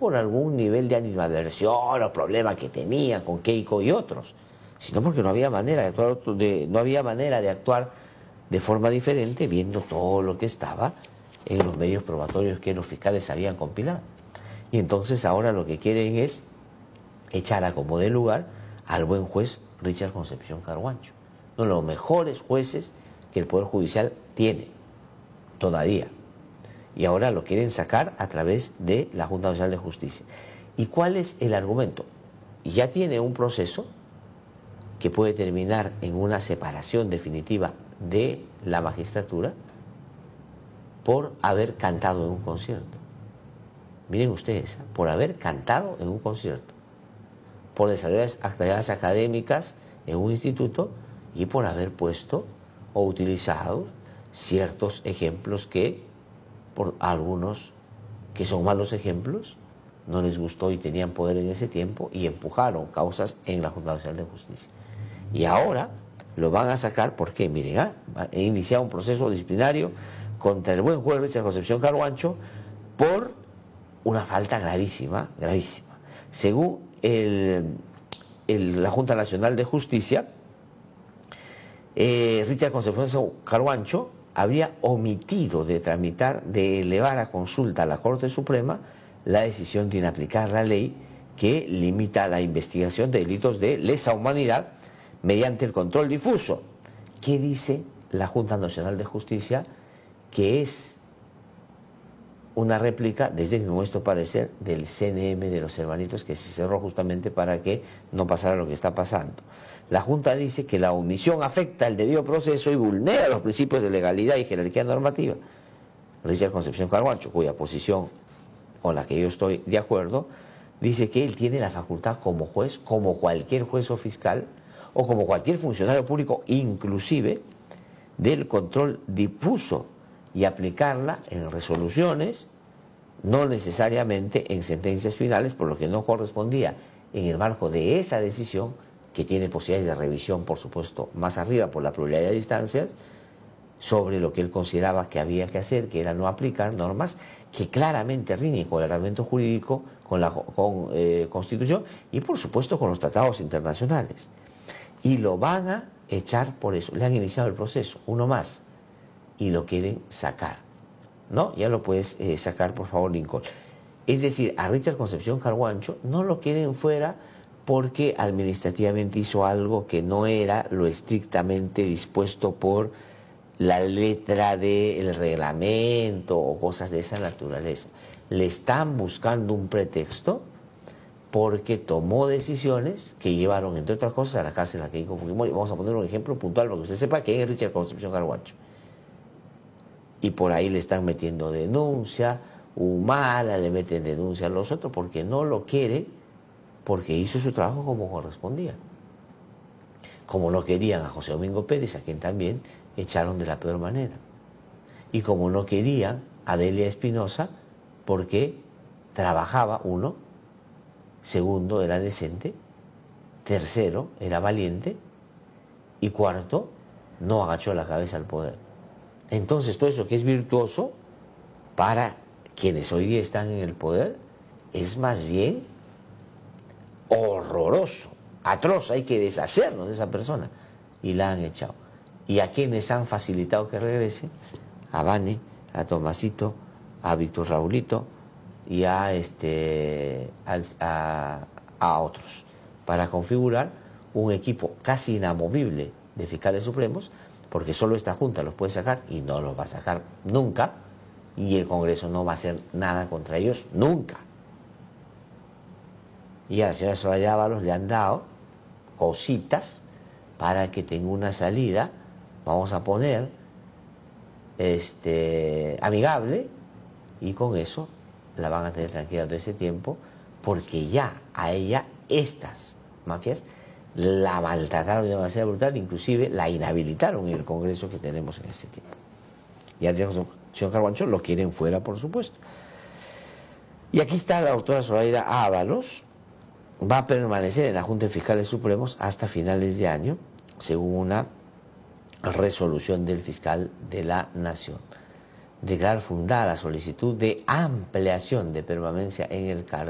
por algún nivel de animadversión o problema que tenía con Keiko y otros, sino porque no había manera de actuar, no había manera de actuar de forma diferente viendo todo lo que estaba en los medios probatorios que los fiscales habían compilado. Y entonces ahora lo que quieren es echar a como de lugar al buen juez Richard Concepción Carhuancho, uno de los mejores jueces que el Poder Judicial tiene todavía. Y ahora lo quieren sacar a través de la Junta Nacional de Justicia. ¿Y cuál es el argumento? Ya tiene un proceso que puede terminar en una separación definitiva de la magistratura por haber cantado en un concierto. Miren ustedes, por haber cantado en un concierto, por desarrollar actividades académicas en un instituto y por haber puesto o utilizado ciertos ejemplos que por algunos que son malos ejemplos no les gustó y tenían poder en ese tiempo y empujaron causas en la Junta Nacional de Justicia. Y ahora lo van a sacar porque, miren, he iniciado un proceso disciplinario contra el buen juez Richard Concepción Carhuancho por una falta gravísima, gravísima. Según la Junta Nacional de Justicia, Richard Concepción Carhuancho había omitido de tramitar, de elevar a consulta a la Corte Suprema la decisión de inaplicar la ley que limita la investigación de delitos de lesa humanidad mediante el control difuso. ¿Qué dice la Junta Nacional de Justicia? Que es una réplica, desde mi modesto parecer, del CNM de los hermanitos que se cerró justamente para que no pasara lo que está pasando. La Junta dice que la omisión afecta el debido proceso y vulnera los principios de legalidad y jerarquía normativa. Richard Concepción Carhuancho, cuya posición con la que yo estoy de acuerdo, dice que él tiene la facultad como juez, como cualquier juez o fiscal, o como cualquier funcionario público, inclusive, del control difuso y aplicarla en resoluciones, no necesariamente en sentencias finales, por lo que no correspondía en el marco de esa decisión, que tiene posibilidades de revisión, por supuesto, más arriba por la pluralidad de instancias, sobre lo que él consideraba que había que hacer, que era no aplicar normas que claramente riñen con el ordenamiento jurídico, con la Constitución y, por supuesto, con los tratados internacionales. Y lo van a echar por eso. Le han iniciado el proceso, uno más, y lo quieren sacar. ¿No? Ya lo puedes sacar, por favor, Lincoln. Es decir, a Richard Concepción Carhuancho no lo quieren fuera porque administrativamente hizo algo que no era lo estrictamente dispuesto por la letra del reglamento o cosas de esa naturaleza. Le están buscando un pretexto porque tomó decisiones que llevaron, entre otras cosas, a la cárcel a Keiko Fujimori. Vamos a poner un ejemplo puntual para que usted sepa quién es Richard Concepción Carhuancho. Y por ahí le están metiendo denuncia, Humala, le meten denuncia a los otros porque no lo quiere, porque hizo su trabajo como correspondía. Como no querían a José Domingo Pérez, a quien también echaron de la peor manera. Y como no querían a Delia Espinosa, porque trabajaba, uno, segundo, era decente, tercero, era valiente, y cuarto, no agachó la cabeza al poder. Entonces todo eso que es virtuoso para quienes hoy día están en el poder es más bien horroroso, atroz. Hay que deshacernos de esa persona y la han echado. Y a quienes han facilitado que regrese, a Vane, a Tomasito, a Víctor Raulito y a otros, para configurar un equipo casi inamovible de fiscales supremos, porque solo esta Junta los puede sacar y no los va a sacar nunca, y el Congreso no va a hacer nada contra ellos nunca. Y a la señora Soraya Ábalos le han dado cositas para que tenga una salida, vamos a poner, amigable, y con eso la van a tener tranquila todo ese tiempo, porque ya a ella estas mafias la maltrataron de manera brutal, inclusive la inhabilitaron en el Congreso que tenemos en ese tiempo. Y al señor Carhuancho lo quieren fuera, por supuesto. Y aquí está la doctora Zoraida Ábalos, va a permanecer en la Junta de Fiscales Supremos hasta finales de año, según una resolución del fiscal de la Nación. Declarar fundada la solicitud de ampliación de permanencia en el cargo